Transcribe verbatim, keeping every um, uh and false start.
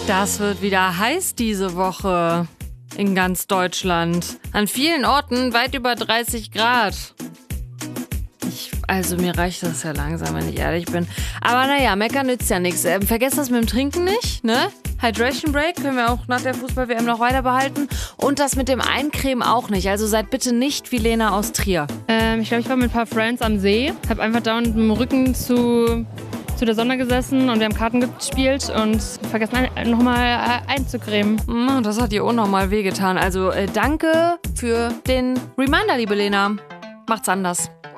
Das wird wieder heiß diese Woche in ganz Deutschland. An vielen Orten weit über dreißig Grad. Ich, also mir reicht das ja langsam, wenn ich ehrlich bin. Aber naja, meckern nützt ja nichts. Ähm, vergesst das mit dem Trinken nicht, ne? Hydration Break können wir auch nach der Fußball-W M noch weiter behalten. Und das mit dem Eincremen auch nicht. Also seid bitte nicht wie Lena aus Trier. Ähm, ich glaube, ich war mit ein paar Friends am See. Hab einfach da mit dem Rücken zu, zu der Sonne gesessen und wir haben Karten gespielt und vergessen nochmal einzucremen. Mm, das hat dir auch nochmal wehgetan. Also äh, danke für den Reminder, liebe Lena. Macht's anders.